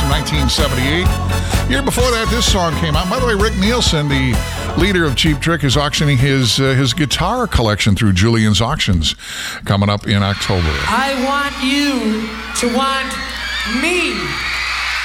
from 1978. Year before that, this song came out. By the way, Rick Nielsen, the leader of Cheap Trick, is auctioning his guitar collection through Julian's Auctions coming up in October. I want you to want me.